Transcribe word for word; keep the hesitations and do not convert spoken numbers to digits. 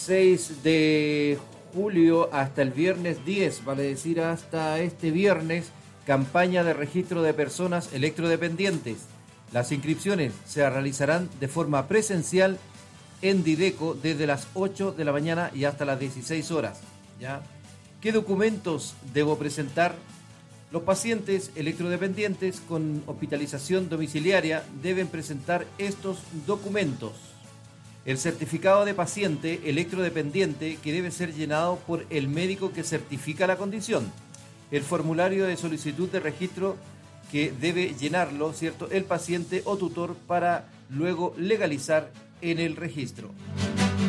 seis de julio hasta el viernes diez, vale decir hasta este viernes, campaña de registro de personas electrodependientes. Las inscripciones se realizarán de forma presencial en Dideco desde las ocho de la mañana y hasta las dieciséis horas. ¿Ya? ¿Qué documentos debo presentar? Los pacientes electrodependientes con hospitalización domiciliaria deben presentar estos documentos. El certificado de paciente electrodependiente, que debe ser llenado por el médico que certifica la condición. El formulario de solicitud de registro, que debe llenarlo, ¿cierto?, el paciente o tutor para luego legalizar en el registro.